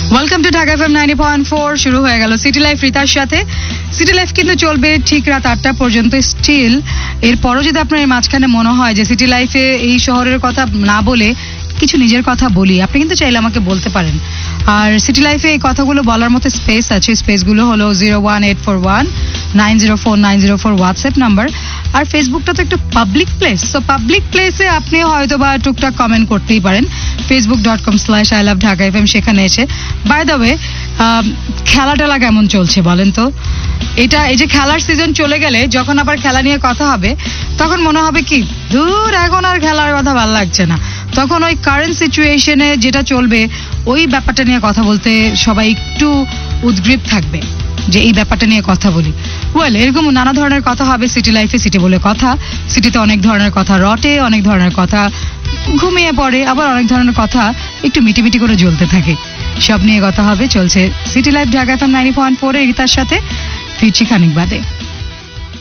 Welcome to Dhaka FM 90.4। শুরু হয়ে গেল সিটি লাইফ রিতার সাথে। সিটি লাইফ কিন্তু চলবে ঠিক রাত 8টা পর্যন্ত স্টিল। এরপরও যদি আপনার এই মাঝখানে মনে হয় যে সিটি লাইফে এই শহরের কথা না বলে কিছু নিজের কথা বলি, আপনি কিন্তু চাইলে আমাকে বলতে পারেন। আর সিটি লাইফে এই কথাগুলো বলার মতো স্পেস আছে। স্পেসগুলো হলো 01841904904 হোয়াটসঅ্যাপ নাম্বার। আর ফেসবুকটা তো একটা পাবলিক প্লেস, তো পাবলিক প্লেসে আপনি হয়তো বা টুকটাক কমেন্ট করতেই পারেন facebook.com/iloveDhakaFM সেখানে এসে। বাই দ্য ওয়ে, খেলা কেমন চলছে বলেন তো? এই যে খেলার সিজন চলে গেলে যখন আবার খেলা নিয়ে কথা হবে তখন মনে হবে কি দূর, এখন আর খেলার কথা ভালো লাগছে না। তখন ওই কারেন্ট সিচুয়েশনে যেটা চলবে ওই ব্যাপারটা নিয়ে কথা বলতে সবাই একটু উদ্গ্রীব থাকবে যে এই ব্যাপারটা নিয়ে কথা বলি। এরকম নানা ধরনের কথা হবে সিটি লাইফে। সিটি বলে কথা, সিটিতে অনেক ধরনের কথা রটে, অনেক ধরনের কথা ঘুমিয়ে পড়ে, আবার অনেক ধরনের কথা একটু মিটি করে জ্বলতে থাকে। সব নিয়ে কথা হবে। চলছে সিটি লাইফ ঢাকা এফএম 90.4 রিতার সাথে। ফিরছি খানিক বাদে।